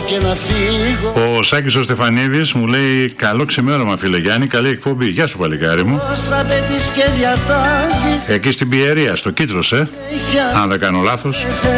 και να φύγω. Ο Σάκης ο Στεφανίδης μου λέει καλό ξημέρωμα φίλε Γιάννη, καλή εκπομπή. Γεια σου παλικάρι μου. Εκεί στην Πιερία, στο Κίτρος, αν δεν κάνω λάθος.